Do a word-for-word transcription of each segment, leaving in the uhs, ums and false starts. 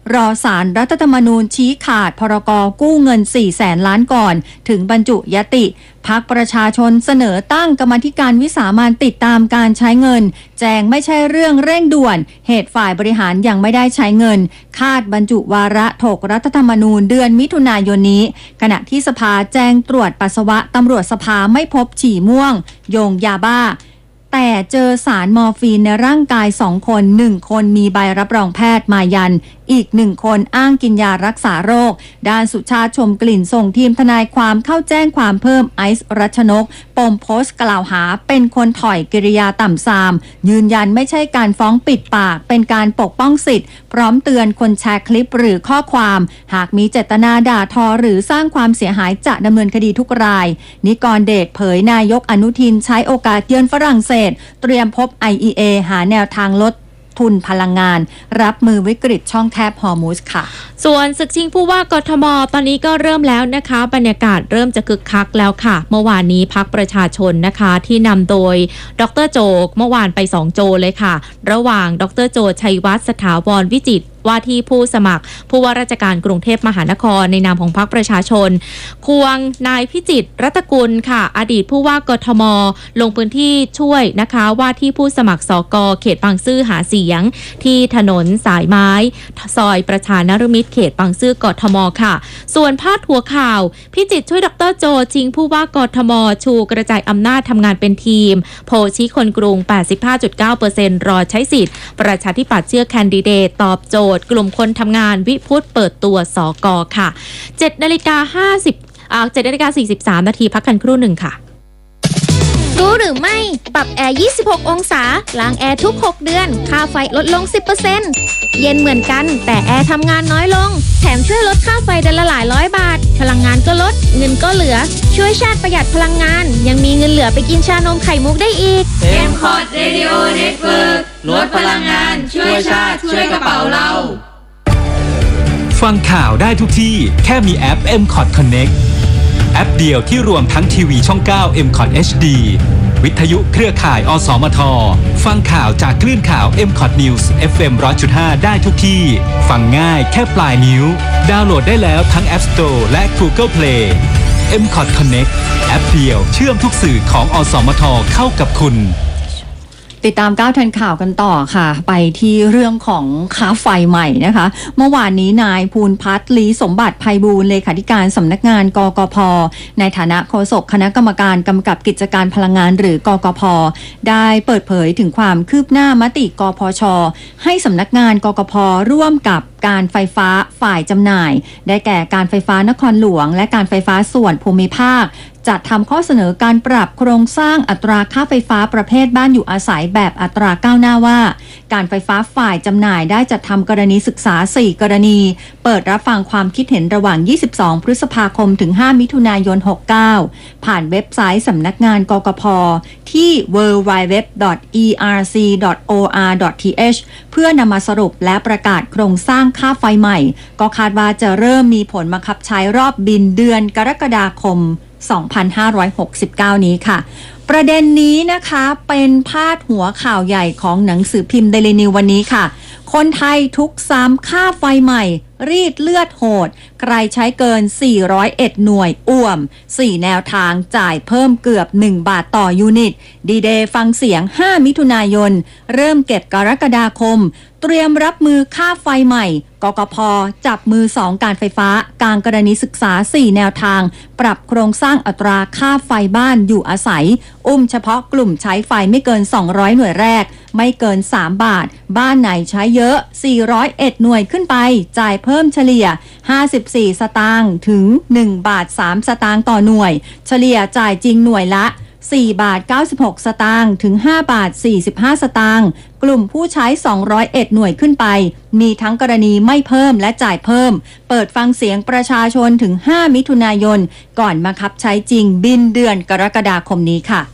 รอศาลรัฐธรรมนูญชี้ขาดพรกกู้เงินสี่แสนล้านก่อนถึงบรรจุยติพรรคประชาชนเสนอตั้งกรรมาธิการวิสามัญติดตามการใช้เงินแจงไม่ใช่เรื่องเร่งด่วนเหตุฝ่ายบริหารยังไม่ได้ใช้เงินคาดบรรจุวาระถกรัฐธรรมนูญเดือนมิถุนายนนี้ขณะที่สภาแจ้งตรวจปัสสาวะตำรวจสภาไม่พบฉี่ม่วงโยงยาบ้าแต่เจอสารมอร์ฟีนในร่างกายสองคนหนึ่งคนมีใบรับรองแพทย์มายันอีกหนึ่งคนอ้างกินยารักษาโรคด้านสุชาติชมกลิ่นส่งทีมทนายความเข้าแจ้งความเพิ่มไอซ์รัชนกปมโพสต์กล่าวหาเป็นคนถอยกิริยาต่ำทรามยืนยันไม่ใช่การฟ้องปิดปากเป็นการปกป้องสิทธิ์พร้อมเตือนคนแชร์คลิปหรือข้อความหากมีเจตนาด่าทอหรือสร้างความเสียหายจะดำเนินคดีทุกรายนิกรเดชเผยนายกอนุทินใช้โอกาสเยือนฝรั่งเศสเตรียมพบ ไอ อี เอ หาแนวทางลดทุนพลังงานรับมือวิกฤตช่องแคบฮอร์มุซค่ะส่วนศึกชิงผู้ว่ากทมตอนนี้ก็เริ่มแล้วนะคะบรรยากาศเริ่มจะคึกคักแล้วค่ะเมื่อวานนี้พรรคประชาชนนะคะที่นำโดยดร.โจเมื่อวานไปสองโจเลยค่ะระหว่างดร.โจชัยวัฒน์สถาวรวิจิตรว่าที่ผู้สมัครผู้ว่าราชการกรุงเทพมหานครในนามของพรรคประชาชนควงนายพิจิตรรัตกุลค่ะอดีตผู้ว่ากทมลงพื้นที่ช่วยนะคะว่าที่ผู้สมัครสกเขตบางซื่อหาเสียงที่ถนนสายไม้ซอยประชานฤมิตรเขตบางซื่อกทมค่ะส่วนพาดหัวข่าวพิจิตรช่วยดร.โจชิงผู้ว่ากทมชูกระจายอำนาจทำงานเป็นทีมโพชี้คนกรุง แปดสิบห้าจุดเก้าเปอร์เซ็นต์ รอใช้สิทธิ์ประชาธิปัตย์เชื่อแคนดิเดตตอบโจทย์กลุ่มคนทำงานวิพุทธเปิดตัวสกค่ะ เจ็ดนาฬิกาห้าสิบ อ่า เจ็ดนาฬิกาสี่สิบสามนาทีพักกันครู่หนึ่งค่ะรู้หรือไม่ปรับแอร์ยี่สิบหกองศาล้างแอร์ทุกหกเดือนค่าไฟลดลง สิบเปอร์เซ็นต์ เย็นเหมือนกันแต่แอร์ทำงานน้อยลงแถมช่วยลดค่าไฟเดือนละหลายร้อยบาทพลังงานก็ลดเงินก็เหลือช่วยชาติประหยัดพลังงานยังมีเงินเหลือไปกินชานมไข่มุกได้อีกเอ็ม คอท Radio Network ลดพลังงานช่วยชาติช่วยกระเป๋าเราฟังข่าวได้ทุกที่แค่มีแอป เอ็ม คอท Connect แอปเดียวที่รวมทั้งทีวีช่องเก้า เอ็ม คอท เอช ดี วิทยุเครือข่ายอสมทฟังข่าวจากคลื่นข่าว เอ็ม คอท News เอฟ เอ็ม หนึ่งร้อยจุดห้า ได้ทุกที่ฟังง่ายแค่ปลายนิ้วดาวน์โหลดได้แล้วทั้ง App Store และ Google Play เอ็ม คอท Connect แอปเดียวเชื่อมทุกสื่อของอสมทเข้ากับคุณติดตามก้าวทันข่าวกันต่อค่ะไปที่เรื่องของค่าไฟใหม่นะคะเมื่อวานนี้นายภูลพัฒน์ลีสมบัติไพบูลย์เลขาธิการสำนักงานกกพ.ในฐานะโฆษกคณะกรรมการกำกับกิจการพลังงานหรือกกพ.ได้เปิดเผยถึงความคืบหน้ามติกพช.ให้สำนักงานกกพ.ร่วมกับการไฟฟ้าฝ่ายจำหน่ายได้แก่การไฟฟ้านครหลวงและการไฟฟ้าส่วนภูมิภาคจัดทำข้อเสนอการปรับโครงสร้างอัตราค่าไฟฟ้าประเภทบ้านอยู่อาศัยแบบอัตราก้าวหน้าว่าการไฟฟ้าฝ่ายจำหน่ายได้จัดทำกรณีศึกษาสี่กรณีเปิดรับฟังความคิดเห็นระหว่างยี่สิบสองพฤษภาคมถึงห้ามิถุนายนหกสิบเก้าผ่านเว็บไซต์สำนักงานกกพ.ที่ ดับเบิลยู ดับเบิลยู ดับเบิลยู ดอท อี อาร์ ซี ดอท โอ อาร์ ดอท ที เอช เพื่อนำมาสรุปและประกาศโครงสร้างค่าไฟใหม่ก็คาดว่าจะเริ่มมีผลบังคับใช้รอบบินเดือนกรกฎาคมสองพันห้าร้อยหกสิบเก้านี้ค่ะประเด็นนี้นะคะเป็นพาดหัวข่าวใหญ่ของหนังสือพิมพ์เดลินิววันนี้ค่ะคนไทยทุกซ้ำค่าไฟใหม่รีดเลือดโหดใครใช้เกินสี่ร้อยเอ็ดหน่วยอ่วมสี่แนวทางจ่ายเพิ่มเกือบหนึ่งบาทต่อยูนิตดีเดย์ฟังเสียงห้ามิถุนายนเริ่มเก็บกรกฎาคมเตรียมรับมือค่าไฟใหม่กกพ.จับมือสองการไฟฟ้ากลางกรณีศึกษาสี่แนวทางปรับโครงสร้างอัตราค่าไฟบ้านอยู่อาศัยอุ้มเฉพาะกลุ่มใช้ไฟไม่เกินสองร้อยหน่วยแรกไม่เกินสามบาทบ้านไหนใช้เยอะสี่ร้อยเอ็ดหน่วยขึ้นไปจ่ายเพิ่มเฉลี่ยห้าสิบสี่สตางค์ถึงหนึ่งบาทสามสตางค์ต่อหน่วยเฉลี่ยจ่ายจริงหน่วยละสี่บาทเก้าสิบหกสตางค์ถึงห้าบาทสี่สิบห้าสตางค์กลุ่มผู้ใช้สองร้อยเอ็ดหน่วยขึ้นไปมีทั้งกรณีไม่เพิ่มและจ่ายเพิ่มเปิดฟังเสียงประชาชนถึงห้ามิถุนายนก่อนบังคับใช้จริงบินเดือนกรกฎาคมนี้ค่ะ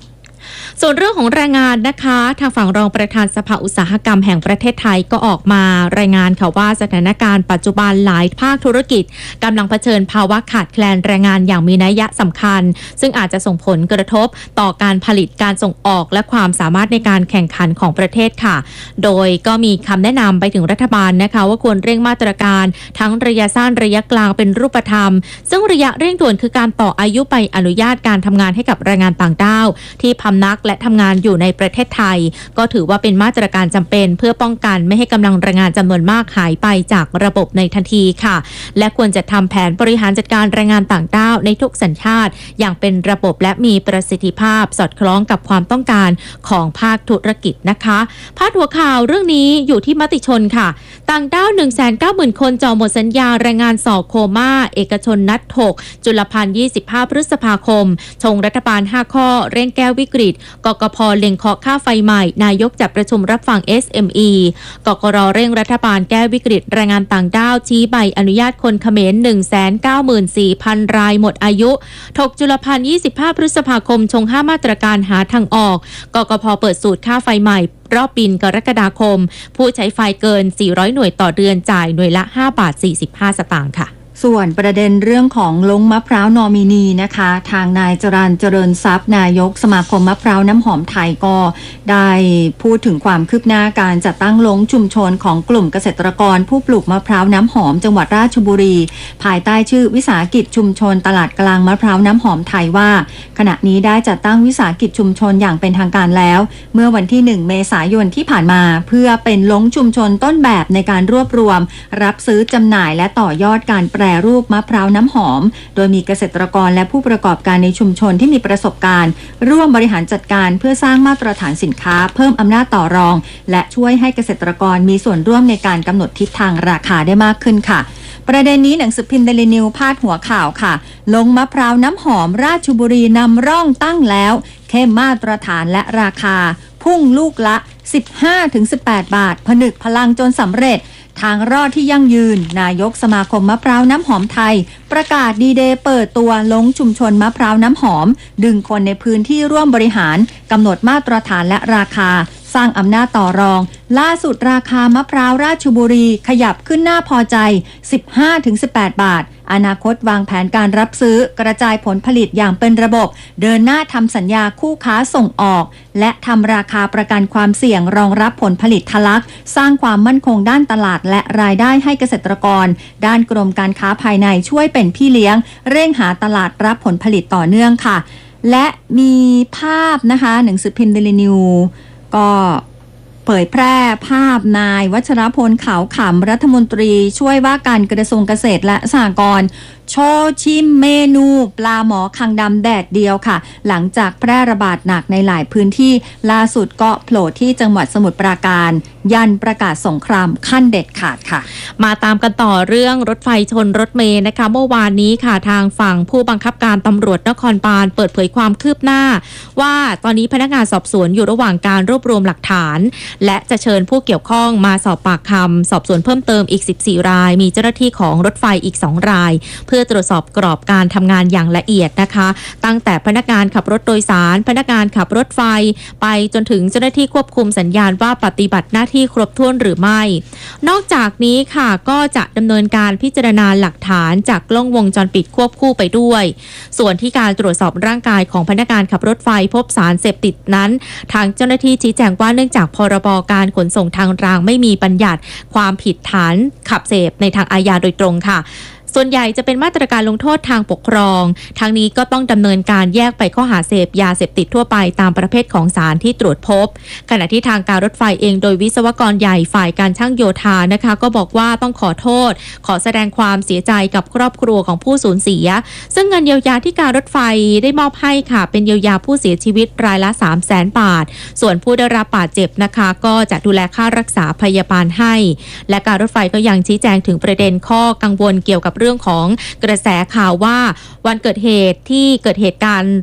ส่วนเรื่องของแรงงานนะคะทางฝั่งรองประธานสภาอุตสาหกรรมแห่งประเทศไทยก็ออกมารายงานค่ะว่าสถานการณ์ปัจจุบันหลายภาคธุรกิจกำลังเผชิญภาวะขาดแคลนแรงงานอย่างมีนัยยะสำคัญซึ่งอาจจะส่งผลกระทบต่อการผลิตการส่งออกและความสามารถในการแข่งขันของประเทศค่ะโดยก็มีคำแนะนำไปถึงรัฐบาลนะคะว่าควรเร่งมาตรการทั้งระยะสั้นระยะกลางเป็นรูปธรรมซึ่งระยะเร่งด่วนคือการต่ออายุใบอนุญาตการทำงานให้กับแรงงานต่างด้าวที่พำนักและทำงานอยู่ในประเทศไทยก็ถือว่าเป็นมาตรการจำเป็นเพื่อป้องกันไม่ให้กำลังแรงงานจำนวนมากหายไปจากระบบในทันทีค่ะและควรจะทำแผนบริหารจัดการแรงงานต่างด้าวในทุกสัญชาติอย่างเป็นระบบและมีประสิทธิภาพสอดคล้องกับความต้องการของภาคธุรกิจนะคะพาดหัวข่าวเรื่องนี้อยู่ที่มติชนค่ะต่างด้าว หนึ่งแสนเก้าหมื่น คนจ่อหมดสัญญาแรงงานสอโคม่าเอกชนนัดถกจุลภัณฑ์ยี่สิบห้าพฤษภาคมชงรัฐบาลห้าข้อเร่งแก้วิกฤตกกพ.เล็งเคาะค่าไฟใหม่นายกจัดประชุมรับฟัง เอส เอ็ม อี กกร.เร่งรัฐบาลแก้วิกฤตแรงงานต่างด้าวชี้ใบอนุญาตคนเขมร หนึ่งแสนเก้าหมื่นสี่พัน รายหมดอายุถกจุลภัณฑ์ยี่สิบห้าพฤษภาคมชงห้ามาตรการหาทางออกกกพ.เปิดสูตรค่าไฟใหม่รอบปีกรกฎาคมผู้ใช้ไฟเกินสี่ร้อยหน่วยต่อเดือนจ่ายหน่วยละห้าบาทสี่สิบห้าสตางค์ค่ะส่วนประเด็นเรื่องของลงมะพร้าวนอมินีนะคะทางนายจรัญเจริญทรัพย์นายกสมาคมมะพร้าวน้ำหอมไทยก็ได้พูดถึงความคืบหน้าการจัดตั้งลงชุมชนของกลุ่มเกษตรกรผู้ปลูกมะพร้าวน้ำหอมจังหวัดราชบุรีภายใต้ชื่อวิสาหกิจชุมชนตลาดกลางมะพร้าวน้ำหอมไทยว่าขณะนี้ได้จัดตั้งวิสาหกิจชุมชนอย่างเป็นทางการแล้วเมื่อวันที่หนึ่งเมษายนที่ผ่านมาเพื่อเป็นลงชุมชนต้นแบบในการรวบรวมรับซื้อจำหน่ายและต่อยอดการแปรรูปมะพร้าวน้ำหอมโดยมีเกษตรกรและผู้ประกอบการในชุมชนที่มีประสบการณ์ร่วมบริหารจัดการเพื่อสร้างมาตรฐานสินค้าเพิ่มอำนาจต่อรองและช่วยให้เกษตรกรมีส่วนร่วมในการกำหนดทิศทางราคาได้มากขึ้นค่ะประเด็นนี้หนังสือพิมพ์เดลินิวพาดหัวข่าวค่ะลงมะพร้าวน้ำหอมราชบุรีนำร่องตั้งแล้วเข้มมาตรฐานและราคาพุ่งลูกละ สิบห้าถึงสิบแปด บาทผนึกพลังจนสำเร็จทางรอดที่ยั่งยืนนายกสมาคมมะพร้าวน้ำหอมไทยประกาศดีเดย์เปิดตัวลงชุมชนมะพร้าวน้ำหอมดึงคนในพื้นที่ร่วมบริหารกำหนดมาตรฐานและราคาสร้างอำนาจต่อรองล่าสุดราคามะพร้าวราชบุรีขยับขึ้นน่าพอใจ สิบห้าถึงสิบแปด บาทอนาคตวางแผนการรับซื้อกระจายผลผลิตอย่างเป็นระบบเดินหน้าทำสัญญาคู่ค้าส่งออกและทำราคาประกันความเสี่ยงรองรับผลผลิตทะลักสร้างความมั่นคงด้านตลาดและรายได้ให้เกษตรกรด้านกรมการค้าภายในช่วยเป็นพี่เลี้ยงเร่งหาตลาดรับผลผลิตต่อเนื่องค่ะและมีภาพนะคะหนังสือพิมพ์เดลินิวก็เผยแพร่ภาพนายวัชรพลขาวขำรัฐมนตรีช่วยว่าการกระทรวงเกษตรและสหกรณ์โชว์ชิมเมนูปลาหมอคังดำแดดเดียวค่ะหลังจากแพร่ระบาดหนักในหลายพื้นที่ล่าสุดก็โผล่ที่จังหวัดสมุทรปราการยันประกาศสงครามขั้นเด็ดขาดค่ะมาตามกันต่อเรื่องรถไฟชนรถเมล์นะคะเมื่อวานนี้ค่ะทางฝั่งผู้บังคับการตำรวจนครบาลเปิดเผยความคืบหน้าว่าตอนนี้พนักงานสอบสวนอยู่ระหว่างการรวบรวมหลักฐานและจะเชิญผู้เกี่ยวข้องมาสอบปากคำสอบสวนเพิ่มเติมอีกสิบสี่รายมีเจ้าหน้าที่ของรถไฟอีกสองรายเพื่อตรวจสอบกรอบการทำงานอย่างละเอียดนะคะตั้งแต่พนักงานขับรถโดยสารพนักงานขับรถไฟไปจนถึงเจ้าหน้าที่ควบคุมสัญญาณว่าปฏิบัติหน้าที่ครบถ้วนหรือไม่นอกจากนี้ค่ะก็จะดำเนินการพิจารณาหลักฐานจากกล้องวงจรปิดควบคู่ไปด้วยส่วนที่การตรวจสอบร่างกายของพนักงานขับรถไฟพบสารเสพติดนั้นทางเจ้าหน้าที่ชี้แจงว่าเนื่องจากพรบการขนส่งทางรางไม่มีบัญญัติความผิดฐานขับเสพในทางอาญาโดยตรงค่ะส่วนใหญ่จะเป็นมาตรการลงโทษทางปกครองทางนี้ก็ต้องดำเนินการแยกไปข้อหาเสพยาเสพติดทั่วไปตามประเภทของสารที่ตรวจพบขณะที่ทางการรถไฟเองโดยวิศวกรใหญ่ฝ่ายการช่างโยธานะคะก็บอกว่าต้องขอโทษขอแสดงความเสียใจกับครอบครัวของผู้สูญเสียซึ่งเงินเยียวยาที่การรถไฟได้มอบให้ค่ะเป็นเยียวยาผู้เสียชีวิตรายละ สามแสน บาทส่วนผู้ได้รับบาดเจ็บนะคะก็จะดูแลค่ารักษาพยาบาลให้และการรถไฟก็ยังชี้แจงถึงประเด็นข้อกังวลเกี่ยวกับเรื่องของกระแสข่าวว่าวันเกิดเหตุที่เกิดเหตุการณ์รถ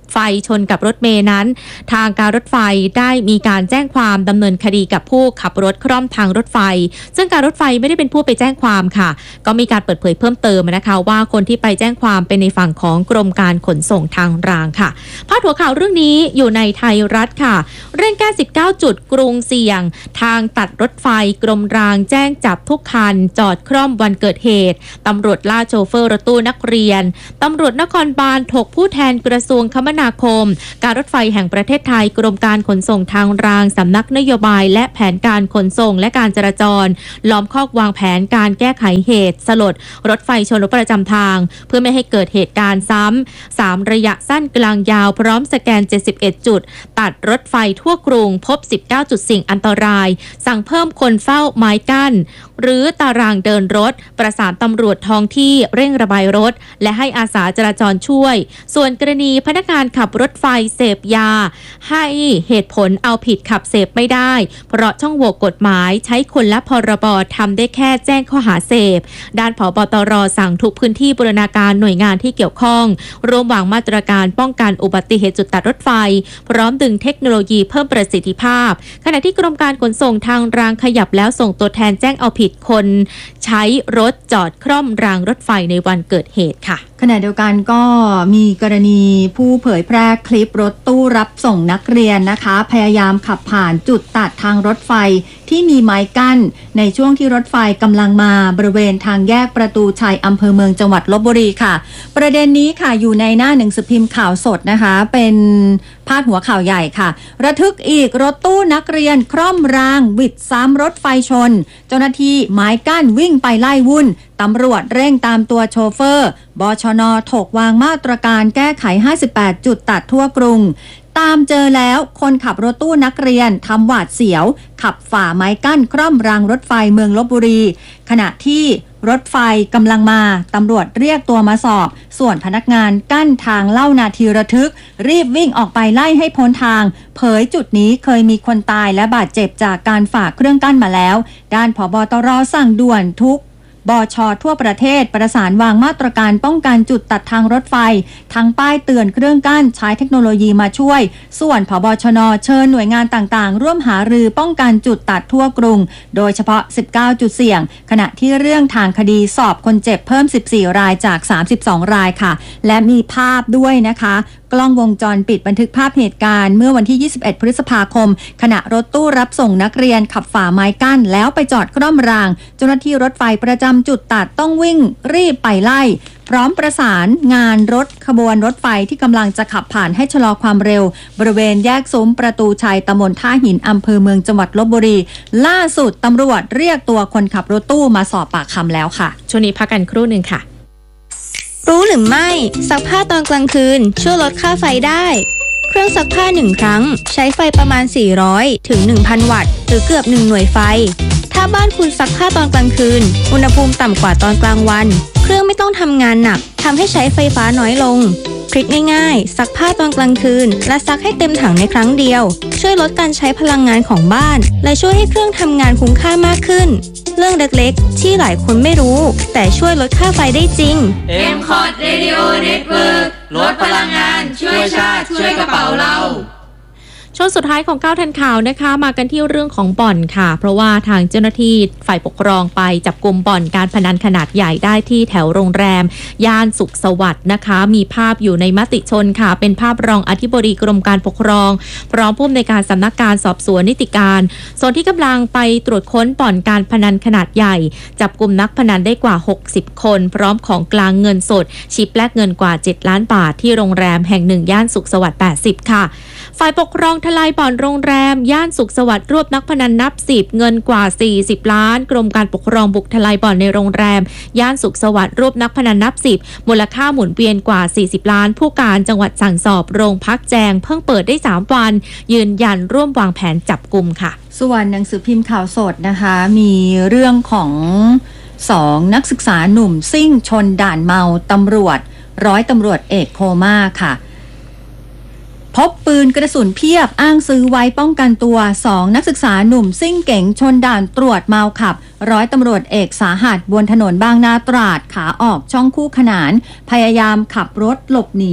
ไฟชนกับรถเมล์นั้นทางการรถไฟได้มีการแจ้งความดำเนินคดีกับผู้ขับรถคร่อมทางรถไฟซึ่งการรถไฟไม่ได้เป็นผู้ไปแจ้งความค่ะก็มีการเปิดเผยเพิ่มเติมนะคะว่าคนที่ไปแจ้งความเป็นในฝั่งของกรมการขนส่งทางรางค่ะพาดหัวข่าวเรื่องนี้อยู่ในไทยรัฐค่ะเร่งแก้สิบเก้าจุดกรุงเสี่ยงทางตัดรถไฟกรมรางแจ้งจับทุกคันจอดคร่อมวันเกิดเหตุตำรวจล่าโชเฟอร์รถตู้นักเรียนตำรวจนครบาลถกผู้แทนกระทรวงคมนาคมการรถไฟแห่งประเทศไทยกรมการขนส่งทางรางสำนักนโยบายและแผนการขนส่งและการจราจรล้อมคอกวางแผนการแก้ไขเหตุสลดรถไฟชนรถประจำทางเพื่อไม่ให้เกิดเหตุการณ์ซ้ำสามระยะสั้นกลางยาวพร้อมสแกนเจ็ดสิบเอ็ดจุดตัดรถไฟทั่วกรุงพบสิบเก้าจุดเสี่ยงอันตรายสั่งเพิ่มคนเฝ้าไม้กั้นหรือตารางเดินรถประสานตำรวจท้องที่เร่งระบายรถและให้อาสาจราจรช่วยส่วนกรณีพนักงานขับรถไฟเสพยาให้เหตุผลเอาผิดขับเสพไม่ได้เพราะช่องโหว่กฎหมายใช้คนละพรบทำได้แค่แจ้งข้อหาเสพด้านผบตรสั่งทุกพื้นที่บูรณาการหน่วยงานที่เกี่ยวข้องร่วมวางมาตรการป้องกันอุบัติเหตุจุดตัดรถไฟพร้อมดึงเทคโนโลยีเพิ่มประสิทธิภาพขณะที่กรมการขนส่งทางรางขยับแล้วส่งตัวแทนแจ้งเอาผิดคนใช้รถจอดคร่อมรางรถไฟในวันเกิดเหตุค่ะขณะเดียวกันก็มีกรณีผู้เผยแพร่คลิปรถตู้รับส่งนักเรียนนะคะพยายามขับผ่านจุดตัดทางรถไฟที่มีไม้กั้นในช่วงที่รถไฟกำลังมาบริเวณทางแยกประตูชัยอำเภอเมืองจังหวัดลพบุรีค่ะประเด็นนี้ค่ะอยู่ในหน้าหนังสือพิมพ์ข่าวสดนะคะเป็นพาดหัวข่าวใหญ่ค่ะระทึกอีกรถตู้นักเรียนคร่อมรางวิดซ้ำรถไฟชนเจ้าหน้าที่ไม้กั้นวิ่งไปไล่วุ่นตำรวจเร่งตามตัวโชเฟอร์บชน.ถกวางมาตรการแก้ไขห้าสิบแปดจุดตัดทั่วกรุงตามเจอแล้วคนขับรถตู้นักเรียนทำหวาดเสียวขับฝ่าไม้กั้นคร่อมรางรถไฟเมืองลพบุรีขณะที่รถไฟกำลังมาตำรวจเรียกตัวมาสอบส่วนพนักงานกั้นทางเล่านาทีระทึกรีบวิ่งออกไปไล่ให้พ้นทางเผยจุดนี้เคยมีคนตายและบาดเจ็บจากการฝ่าเครื่องกั้นมาแล้วด้านผบตรสั่งด่วนทุกบช.ทั่วประเทศประสานวางมาตรการป้องกันจุดตัดทางรถไฟทั้งป้ายเตือนเครื่องกั้นใช้เทคโนโลยีมาช่วยส่วนผบชน.เชิญหน่วยงานต่างๆร่วมหารือป้องกันจุดตัดทั่วกรุงโดยเฉพาะสิบเก้าจุดเสี่ยงขณะที่เรื่องทางคดีสอบคนเจ็บเพิ่มสิบสี่รายจากสามสิบสองรายค่ะและมีภาพด้วยนะคะกล้องวงจรปิดบันทึกภาพเหตุการณ์เมื่อวันที่ยี่สิบเอ็ดพฤษภาคมขณะรถตู้รับส่งนักเรียนขับฝ่าไม้กั้นแล้วไปจอดคร่อมรางเจ้าหน้าที่รถไฟประจำจุดตัดต้องวิ่งรีบไปไล่พร้อมประสานงานรถขบวนรถไฟที่กำลังจะขับผ่านให้ชะลอความเร็วบริเวณแยกซุ้มประตูชัยตำบลท่าหินอำเภอเมืองจังหวัดลพบุรีล่าสุดตำรวจเรียกตัวคนขับรถตู้มาสอบปากคำแล้วค่ะช่วงนี้พักกันครู่หนึ่งค่ะรู้หรือไม่ซักผ้าตอนกลางคืนช่วยลดค่าไฟได้เครื่องซักผ้าหนึ่งครั้งใช้ไฟประมาณสี่ร้อยถึง หนึ่งพัน วัตต์หรือเกือบหนึ่งหน่วยไฟถ้าบ้านคุณซักผ้าตอนกลางคืนอุณหภูมิต่ำกว่าตอนกลางวันเครื่องไม่ต้องทำงานหนักทำให้ใช้ไฟฟ้าน้อยลงทริคง่ายๆซักผ้าตอนกลางคืนและซักให้เต็มถังในครั้งเดียวช่วยลดการใช้พลังงานของบ้านและช่วยให้เครื่องทำงานคุ้มค่ามากขึ้นเรื่องเล็กๆที่หลายคนไม่รู้แต่ช่วยลดค่าไฟได้จริงเอ็ม คอร์ด Radio Network ลดพลังงานช่วยชาติช่วยกระเป๋าเราช่วงสุดท้ายของเก้าทันข่าวนะคะมากันที่เรื่องของบ่อนค่ะเพราะว่าทางเจ้าหน้าที่ฝ่ายปกครองไปจับกุมบ่อนการพนันขนาดใหญ่ได้ที่แถวโรงแรมย่านสุขสวัสดิ์นะคะมีภาพอยู่ในมติชนค่ะเป็นภาพรองอธิบดีกรมการปกครองพร้อมผู้อำนวยการสำนักการสอบสวนนิติการส่วนที่กำลังไปตรวจค้นบ่อนการพนันขนาดใหญ่จับกุมนักพนันได้กว่าหกสิบคนพร้อมของกลางเงินสดชิปแลกเงินกว่าเจ็ดล้านบาทที่โรงแรมแห่งหนึ่งย่านสุขสวัสดิ์แปดสิบค่ะฝ่ายปกครองทลายบ่อนโรงแรมย่านสุขสวัสดิ์รวบนักพนันนับสิบเงินกว่าสี่สิบล้านกรมการปกครองบุกทลายบ่อนในโรงแรมย่านสุขสวัสดิ์รวบนักพนันนับสิบมูลค่าหมุนเวียนกว่าสี่สิบล้านผู้การจังหวัดสั่งสอบโรงพักแจงเพิ่งเปิดได้สามวันยืนยันร่วมวางแผนจับกุมค่ะส่วนหนังสือพิมพ์ข่าวสดนะคะมีเรื่องของสองนักศึกษาหนุ่มซิ่งชนด่านเมาตำรวจร้อยตำรวจเอกโคม่าค่ะพบปืนกระสุนเพียบอ้างซื้อไว้ป้องกันตัวสองนักศึกษาหนุ่มซิ่งเก๋งชนด่านตรวจเมาขับร้อยตำรวจเอกสาหัสบนถนนบางนาตราดขาออกช่องคู่ขนานพยายามขับรถหลบหนี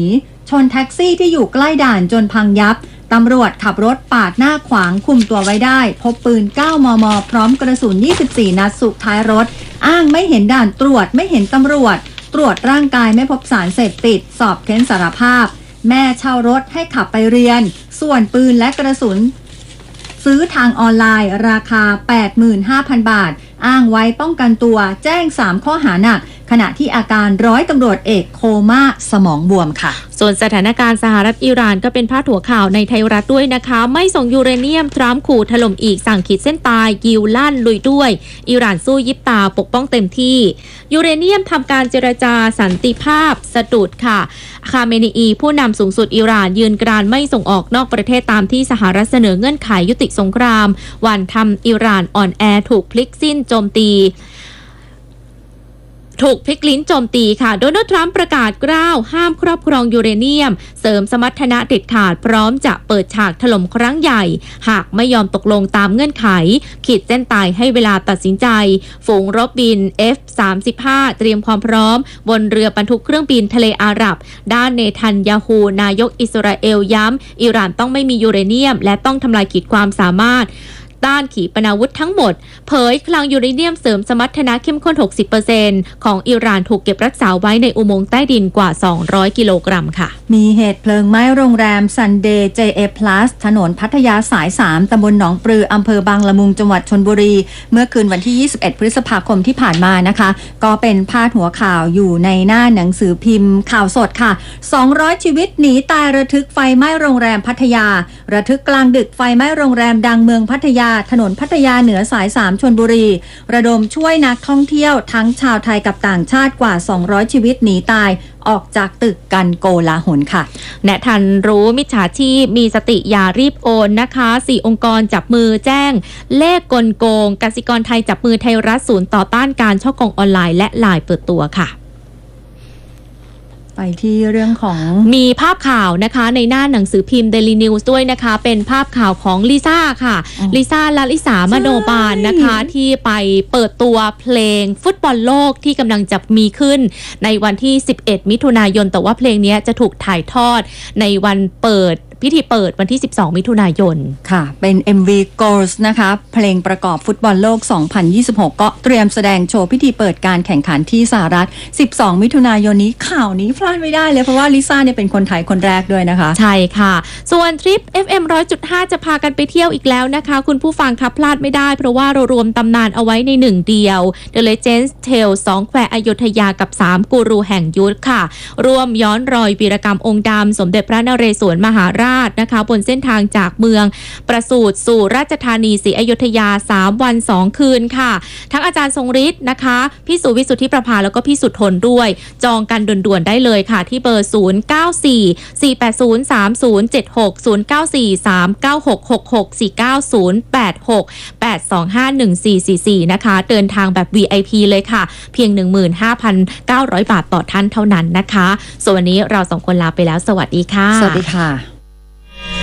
ชนแท็กซี่ที่อยู่ใกล้ด่านจนพังยับตำรวจขับรถปาดหน้าขวางคุมตัวไว้ได้พบปืน เก้ามม พร้อมกระสุน ยี่สิบสี่ นัดสุกท้ายรถอ้างไม่เห็นด่านตรวจไม่เห็นตำรวจตรวจร่างกายไม่พบสารเสพติดสอบเค้นสารภาพแม่เช่ารถให้ขับไปเรียนส่วนปืนและกระสุนซื้อทางออนไลน์ราคา แปดหมื่นห้าพัน บาทอ้างไว้ป้องกันตัวแจ้งสามข้อหาหนักขณะที่อาการร้อยตำรวจเอกโคม่าสมองบวมค่ะส่วนสถานการณ์สหรัฐอิหร่านก็เป็นพาดหัวข่าวในไทยรัฐด้วยนะคะไม่ส่งยูเรเนียมทรัมป์ขู่ถล่มอีกสั่งขีดเส้นตายยิวลั่นลุยด้วยอิหร่านสู้ยิบตาปกป้องเต็มที่ยูเรเนียมทำการเจรจาสันติภาพสะดุดค่ะคาเมนีอีผู้นำสูงสุดอิหร่านยืนกรานไม่ส่งออกนอกประเทศตามที่สหรัฐเสนอเงื่อนไขยุติสงครามวันทำอิหร่านอ่อนแอถูกพลิกสิ้นโจมตีถูกพลิกลิ้นโจมตีค่ะโดนัลด์ทรัมป์ประกาศกล้าวห้ามครอบครองยูเรเนียมเสริมสมรรถนะเด็ดขาดพร้อมจะเปิดฉากถล่มครั้งใหญ่หากไม่ยอมตกลงตามเงื่อนไขขีดเส้นตายให้เวลาตัดสินใจฝูงรบบิน เอฟ สามสิบห้า เตรียมความพร้อมบนเรือบรรทุกเครื่องบินทะเลอาหรับด้านเนทันยาฮูนายกอิสราเอลย้ำอิหร่านต้องไม่มียูเรเนียมและต้องทำลายขีดความสามารถด้านขีปนาวุธทั้งหมดเผยคลังยูเรเนียมเสริมสมรรถนะเข้มข้น หกสิบเปอร์เซ็นต์ ของอิหร่านถูกเก็บรักษาไว้ในอุโมงค์ใต้ดินกว่าสองร้อยกิโลกรัมค่ะมีเหตุเพลิงไหม้โรงแรม Sunday เจ เอ Plus ถนนพัทยาสาย สาม ตำบลหนองปลืออำเภอบางละมุงจังหวัดชลบุรีเมื่อคืนวันที่ ยี่สิบเอ็ด พฤษภาคมที่ผ่านมานะคะก็เป็นพาดหัวข่าวอยู่ในหน้าหนังสือพิมพ์ข่าวสดค่ะสองร้อยชีวิตหนีตายระทึกไฟไหม้โรงแรมพัทยาระทึกกลางดึกไฟไหม้โรงแรมดังเมืองพัทยาถนนพัทยาเหนือสาย สาม ชลบุรีระดมช่วยนักท่องเที่ยวทั้งชาวไทยกับต่างชาติกว่าสองร้อยชีวิตหนีตายออกจากตึกกันโกลาหลค่ะแนะทันรู้มิจฉาชีพมีสติอย่ารีบโอนนะคะสี่องค์กรจับมือแจ้งเลขกลโกงกสิกรไทยจับมือไทยรัฐศูนย์ต่อต้านการฉ้อโกงออนไลน์และไลน์เปิดตัวค่ะไปที่เรื่องของมีภาพข่าวนะคะในหน้าหนังสือพิมพ์ Daily News ด้วยนะคะเป็นภาพข่าวของลิซ่าค่ะลิซ่าลาลิสามโนบาลนะคะที่ไปเปิดตัวเพลงฟุตบอลโลกที่กำลังจะมีขึ้นในวันที่สิบเอ็ดมิถุนายนแต่ว่าเพลงนี้จะถูกถ่ายทอดในวันเปิดพิธีเปิดวันที่สิบสองมิถุนายนค่ะเป็น เอ็ม วี Goals นะคะเพลงประกอบฟุตบอลโลกสองพันยี่สิบหกก็เตรียมแสดงโชว์พิธีเปิดการแข่งขันที่สหรัฐสิบสองมิถุนายนนี้ข่าวนี้พลาดไม่ได้เลยเพราะว่าลิซ่าเนี่ยเป็นคนไทยคนแรกด้วยนะคะใช่ค่ะส่วนทริป เอฟ เอ็ม หนึ่งร้อยจุดห้า จะพากันไปเที่ยวอีกแล้วนะคะคุณผู้ฟังครับพลาดไม่ได้เพราะว่าเรารวมตำนานเอาไว้ในหนึ่งเดียว The Legends Tale สองแควอยุธยากับสามกูรูแห่งยุทธค่ะร่วมย้อนรอยวีรกรรมองค์ดำสมเด็จพระนเรศวรมหาราชนะคะบนเส้นทางจากเมืองประสูติสู่ราชธานีศรีอยุธยาสามวันสองคืนค่ะทั้งอาจารย์ทรงฤทธิ์นะคะพี่สุวิสุทธิประภาแล้วก็พี่สุทนด้วยจองกันด่วนๆได้เลยค่ะที่เบอร์ศูนย์ เก้า สี่ สี่ แปด ศูนย์ สาม ศูนย์ เจ็ด หก ศูนย์ เก้า สี่ สาม เก้า หก หก หก สี่ เก้า ศูนย์ แปด หก แปด สอง ห้า หนึ่ง สี่ สี่ สี่นะคะเดินทางแบบ วี ไอ พี เลยค่ะเพียง หนึ่งหมื่นห้าพันเก้าร้อย บาทต่อท่านเท่านั้นนะคะส่วนวันนี้เราสองคนลาไปแล้วสวัสดีค่ะสวัสดีค่ะ